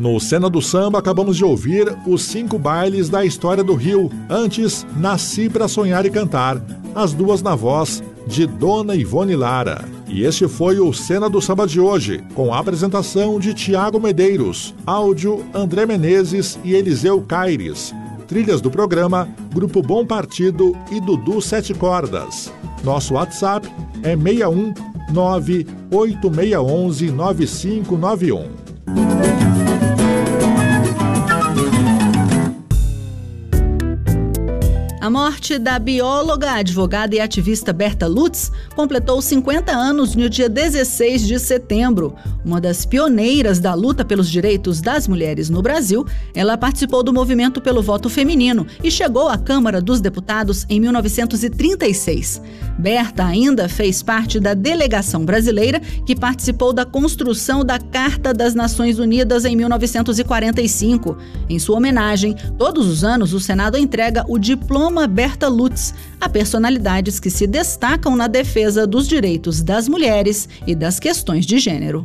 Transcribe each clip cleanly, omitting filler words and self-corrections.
No Cena do Samba, acabamos de ouvir os 5 bailes da história do Rio. Antes, Nasci pra Sonhar e Cantar, as duas na voz de Dona Ivone Lara. E este foi o Cena do Samba de hoje, com a apresentação de Tiago Medeiros, áudio André Menezes e Eliseu Caires. Trilhas do programa, Grupo Bom Partido e Dudu Sete Cordas. Nosso WhatsApp é 61 98611 9591. A morte da bióloga, advogada e ativista Berta Lutz completou 50 anos no dia 16 de setembro. Uma das pioneiras da luta pelos direitos das mulheres no Brasil, ela participou do movimento pelo voto feminino e chegou à Câmara dos Deputados em 1936. Berta ainda fez parte da delegação brasileira que participou da construção da Carta das Nações Unidas em 1945. Em sua homenagem, todos os anos o Senado entrega o diploma Berta Lutz a personalidades que se destacam na defesa dos direitos das mulheres e das questões de gênero.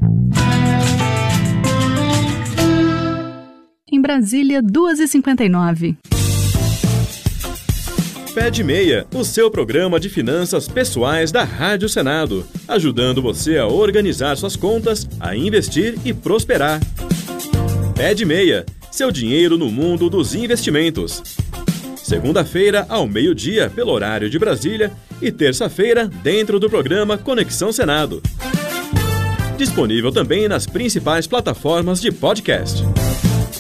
Em Brasília, 2h59. Pé de Meia, o seu programa de finanças pessoais da Rádio Senado, ajudando você a organizar suas contas, a investir e prosperar. Pé de Meia, seu dinheiro no mundo dos investimentos. Segunda-feira, ao meio-dia, pelo horário de Brasília, e terça-feira, dentro do programa Conexão Senado. Disponível também nas principais plataformas de podcast.